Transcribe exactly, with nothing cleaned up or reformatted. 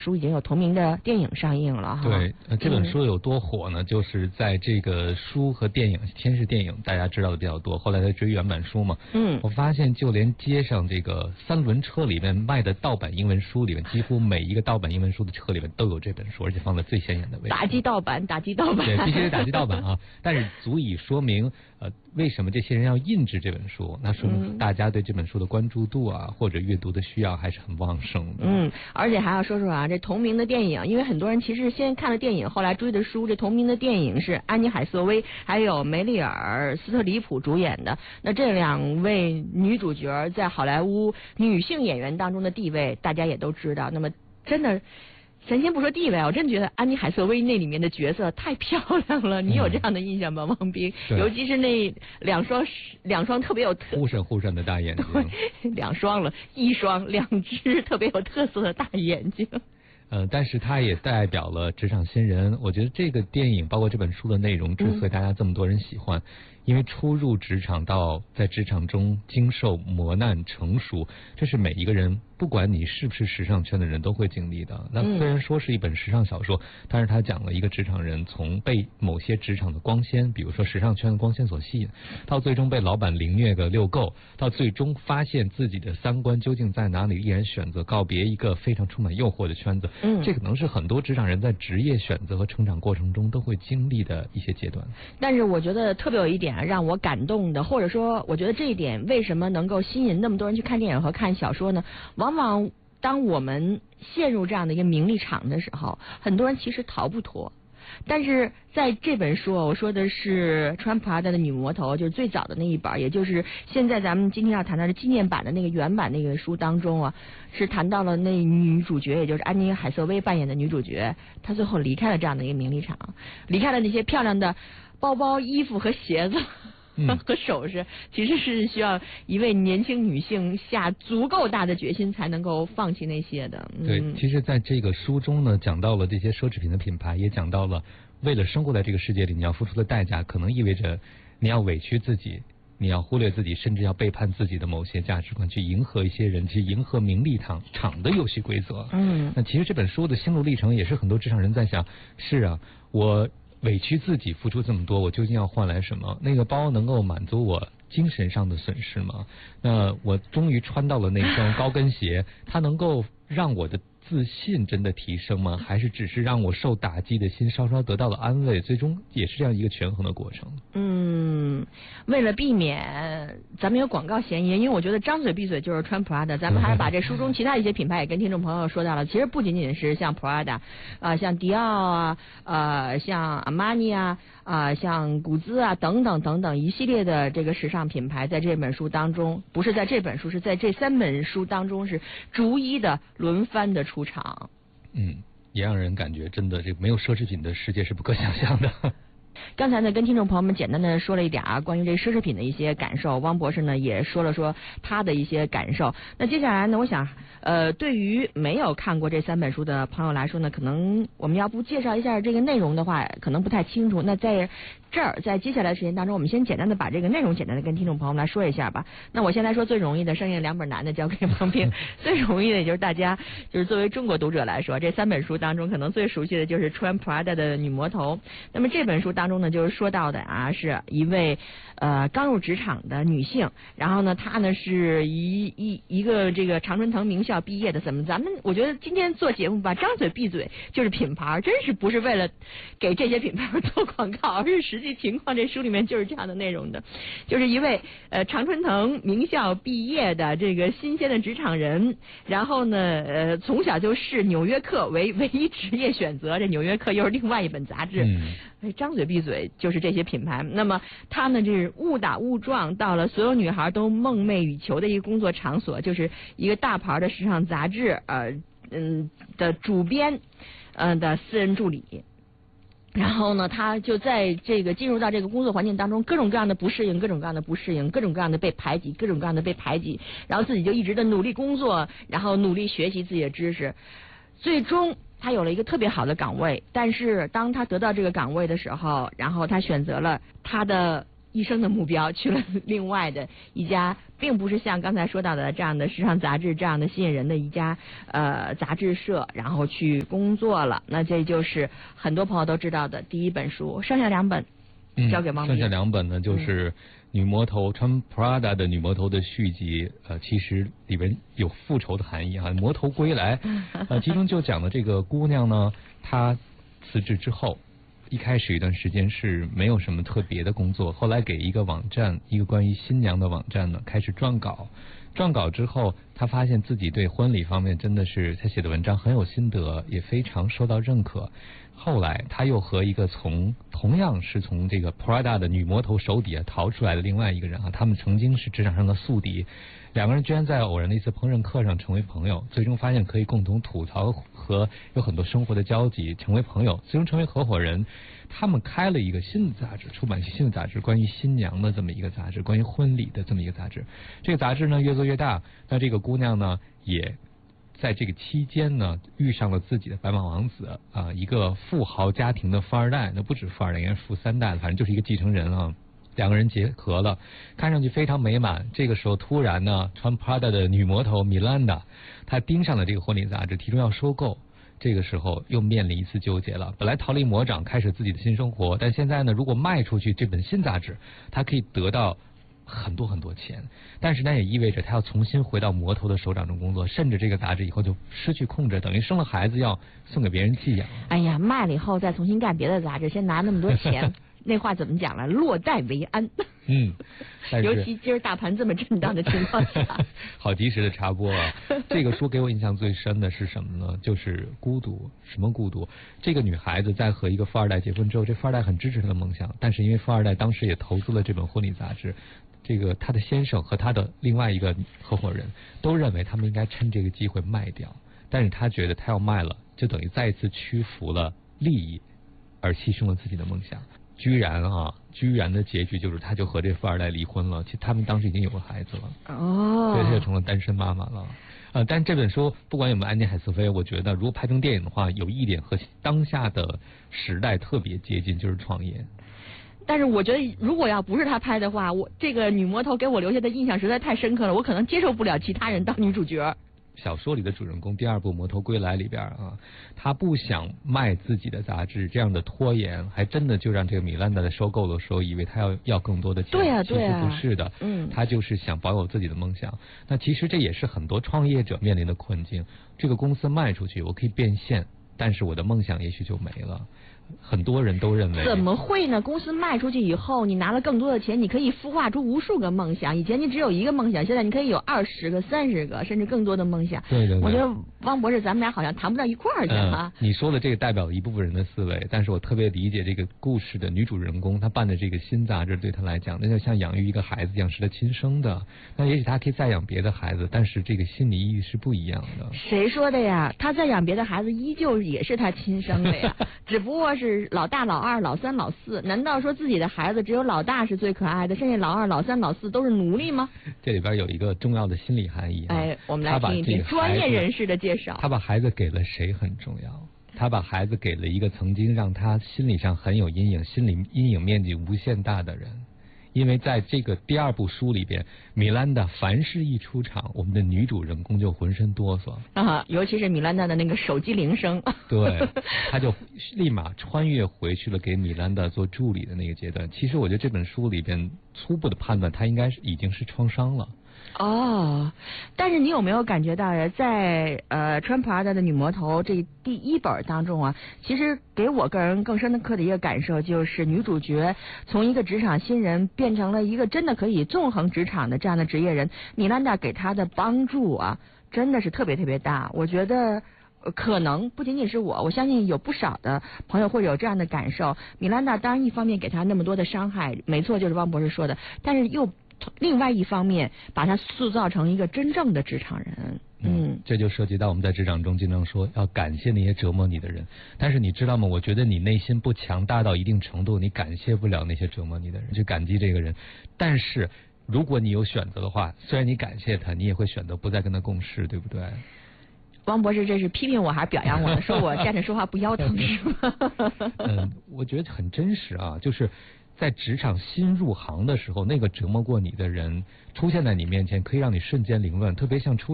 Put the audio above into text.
书已经有同名的电影上映了哈。 对，呃、这本书有多火呢？嗯、就是在这个书和电影，先是电影大家知道的比较多，后来在追原版书嘛。嗯，我发现就连街上这个三轮车里面卖的盗版英文书里面，几乎每一个盗版英文书的车里面都有这本书，而且放在最显眼的位置。 打击盗版，打击盗版。 对，必须得打击盗版啊！但是足以说明，呃，为什么这些人要印制这本书？那说明大家对这本书的关注度啊，或者阅读的需要还是很旺盛的。 嗯，而且还要说说啊，这同名的电影，因为很多人其实先看了电影，后来追的书。这同名的电影是安妮海瑟薇还有梅丽尔斯特里普主演的。那这两位女主角在好莱坞女性演员当中的地位，大家也都知道。那么真的。咱先不说地位啊，我真觉得安妮海瑟薇那里面的角色太漂亮了，你有这样的印象吗，王斌？尤其是那两双两双特别有特忽闪忽闪的大眼睛， 对，两双了，一双两只特别有特色的大眼睛。 呃，但是它也代表了职场新人。我觉得这个电影包括这本书的内容，之所以大家这么多人喜欢，嗯、因为初入职场到在职场中经受磨难成熟，这是每一个人。不管你是不是时尚圈的人都会经历的。那虽然说是一本时尚小说，嗯、但是他讲了一个职场人从被某些职场的光鲜，比如说时尚圈的光鲜所吸引，到最终被老板凌虐个遛够，到最终发现自己的三观究竟在哪里，毅然选择告别一个非常充满诱惑的圈子。嗯，这可能是很多职场人在职业选择和成长过程中都会经历的一些阶段。 但是我觉得特别有一点让我感动的，或者说我觉得这一点为什么能够吸引那么多人去看电影和看小说呢？往往往当我们陷入这样的一个名利场的时候，很多人其实逃不脱。但是在这本书，我说的是穿普拉达的女魔头，就是最早的那一本，也就是现在咱们今天要谈到的纪念版的那个原版那个书当中啊，是谈到了那女主角，也就是安妮海瑟薇扮演的女主角，她最后离开了这样的一个名利场，离开了那些漂亮的包包、衣服和鞋子。和首饰其实是需要一位年轻女性下足够大的决心才能够放弃那些的。 嗯、对，其实在这个书中呢，讲到了这些奢侈品的品牌，也讲到了为了生活在这个世界里，你要付出的代价，可能意味着你要委屈自己，你要忽略自己，甚至要背叛自己的某些价值观，去迎合一些人，去迎合名利场场的游戏规则。嗯，那其实这本书的心路历程也是很多职场人在想，是啊，我委屈自己付出这么多，我究竟要换来什么？那个包能够满足我精神上的损失吗？那我终于穿到了那双高跟鞋，它能够让我的自信真的提升吗？还是只是让我受打击的心稍稍得到了安慰？最终也是这样一个权衡的过程。 嗯，为了避免咱们有广告嫌疑，因为我觉得张嘴闭嘴就是穿 Prada， 咱们还把这书中其他一些品牌也跟听众朋友说到了。其实不仅仅是像 Prada， 啊、呃，像迪奥啊，呃，像阿玛尼啊，啊、呃，像古兹啊等等等等一系列的这个时尚品牌，在这本书当中，不是在这本书，是在这三本书当中是逐一的轮番的出场。 嗯，也让人感觉真的这个没有奢侈品的世界是不可想象的。 刚才呢，跟听众朋友们简单的说了一点啊，关于这奢侈品的一些感受。汪博士呢也说了说他的一些感受。那接下来呢，我想，呃，对于没有看过这三本书的朋友来说呢，可能我们要不介绍一下这个内容的话，可能不太清楚。那在这儿，在接下来的时间当中，我们先简单的把这个内容简单的跟听众朋友们来说一下吧。那我先来说最容易的，剩下两本难的交给王平。最容易的也就是大家，就是作为中国读者来说，这三本书当中可能最熟悉的就是穿 Prada 的女魔头。那么这本书当中呢，就是说到的啊，是一位呃刚入职场的女性，然后呢，她呢是一一一个这个常春藤名校毕业的。怎么咱们我觉得今天做节目吧，张嘴闭嘴就是品牌，真是不是为了给这些品牌做广告，而是实际情况这书里面就是这样的内容的，就是一位呃常春藤名校毕业的这个新鲜的职场人，然后呢呃从小就视纽约客为唯一职业选择，这纽约客又是另外一本杂志。嗯，哎，张嘴闭嘴就是这些品牌。那么他呢，这是误打误撞到了所有女孩都梦寐以求的一个工作场所，就是一个大牌的时尚杂志呃嗯的主编呃的私人助理。然后呢，他就在这个进入到这个工作环境当中，各种各样的不适应，各种各样的不适应，各种各样的被排挤，各种各样的被排挤，然后自己就一直的努力工作，然后努力学习自己的知识，最终他有了一个特别好的岗位。但是当他得到这个岗位的时候，然后他选择了他的一生的目标，去了另外的一家，并不是像刚才说到的这样的时尚杂志这样的吸引人的一家呃杂志社，然后去工作了。那这就是很多朋友都知道的第一本书，剩下两本交给汪斌。 嗯、剩下两本呢，就是女魔头穿 Prada 的女魔头的续集，呃，其实里边有复仇的含义啊，魔头归来，呃，其中就讲的这个姑娘呢，她辞职之后。一开始一段时间是没有什么特别的工作，后来给一个网站，一个关于新娘的网站呢，开始撰稿。撰稿之后，他发现自己对婚礼方面真的是他写的文章很有心得，也非常受到认可。后来他又和一个从同样是从这个 Prada 的女魔头手底下逃出来的另外一个人啊，他们曾经是职场上的宿敌，两个人居然在偶然的一次烹饪课上成为朋友，最终发现可以共同吐槽和有很多生活的交集，成为朋友，最终成为合伙人。他们开了一个新的杂志，出版新的杂志，关于新娘的这么一个杂志，关于婚礼的这么一个杂志。这个杂志呢越做越大，那这个姑娘呢也在这个期间呢遇上了自己的白马王子啊、呃，一个富豪家庭的富二代，那不止富二代，应该是富三代了，反正就是一个继承人啊。两个人结合了，看上去非常美满。这个时候突然呢，穿 Prada 的女魔头米兰达，她盯上了这个婚礼杂志，提出要收购。这个时候又面临一次纠结了。本来逃离魔掌，开始自己的新生活，但现在呢，如果卖出去这本新杂志，他可以得到很多很多钱，但是那也意味着他要重新回到魔头的手掌中工作，甚至这个杂志以后就失去控制，等于生了孩子要送给别人寄养。 哎呀，卖了以后再重新干别的杂志，先拿那么多钱。那话怎么讲了？落袋为安。 嗯， 尤其今儿大盘这么震荡的情况下， 好及时的插播啊！这个书给我印象最深的是什么呢？就是孤独。什么孤独？这个女孩子在和一个富二代结婚之后，这富二代很支持她的梦想，但是因为富二代当时也投资了这本婚礼杂志，这个她的先生和她的另外一个合伙人都认为他们应该趁这个机会卖掉，但是她觉得她要卖了，就等于再一次屈服了利益，而牺牲了自己的梦想。居然啊，居然的结局就是他就和这富二代离婚了。其实他们当时已经有个孩子了，哦，所以他就成了单身妈妈了。呃，但这本书不管有没有安妮海瑟薇，我觉得如果拍成电影的话，有一点和当下的时代特别接近，就是创业。 但是我觉得，如果要不是他拍的话，我这个女魔头给我留下的印象实在太深刻了，我可能接受不了其他人当女主角。 小说里的主人公第二部《魔头归来》里边啊，他不想卖自己的杂志，这样的拖延还真的就让这个米兰达在收购的时候以为他要要更多的钱。 对啊，对啊， 其实不是的， 嗯， 他就是想保有自己的梦想。那其实这也是很多创业者面临的困境。这个公司卖出去，我可以变现，但是我的梦想也许就没了。很多人都认为怎么会呢？公司卖出去以后，你拿了更多的钱，你可以孵化出无数个梦想。以前你只有一个梦想，现在你可以有二十个、三十个，甚至更多的梦想。 对对对， 我觉得汪博士，咱们俩好像谈不到一块儿去哈、 嗯。你说的这个代表了一部分人的思维，但是我特别理解这个故事的女主人公，她办的这个新杂志对她来讲，那就像养育一个孩子一样，是她亲生的。那也许她可以再养别的孩子，但是这个心理意义是不一样的。 谁说的呀？她再养别的孩子，依旧也是她亲生的呀，只不过是老大、老二、老三、老四。难道说自己的孩子只有老大是最可爱的，剩下老二、老三、老四都是奴隶吗？ 这里边有一个重要的心理含义、啊。 哎，我们来听一听专业人士的介绍。 他把孩子给了谁很重要。他把孩子给了一个曾经让他心理上很有阴影、心理阴影面积无限大的人。因为在这个第二部书里边，米兰达凡是一出场，我们的女主人公就浑身哆嗦啊，尤其是米兰达的那个手机铃声， 对，他就立马穿越回去了给米兰达做助理的那个阶段。其实我觉得这本书里边初步的判断，他应该是已经是创伤了。 哦，但是你有没有感觉到，在呃穿 Prada 的女魔头这第一本当中啊，其实给我个人更深刻的一个感受就是女主角从一个职场新人变成了一个真的可以纵横职场的这样的职业人，米兰达给她的帮助啊，真的是特别特别大。我觉得可能不仅仅是我，我相信有不少的朋友会有这样的感受。米兰达当然一方面给她那么多的伤害，没错，就是汪博士说的，但是又另外一方面把他塑造成一个真正的职场人。嗯， 这就涉及到我们在职场中经常说要感谢那些折磨你的人，但是你知道吗？我觉得你内心不强大到一定程度，你感谢不了那些折磨你的人，去感激这个人。但是如果你有选择的话，虽然你感谢他，你也会选择不再跟他共事，对不对？ 汪博士，这是批评我还是表扬我呢？说我站着说话不腰疼是吗？ 嗯，我觉得很真实啊，就是在职场新入行的时候，那个折磨过你的人出现在你面前，可以让你瞬间凌乱，特别像初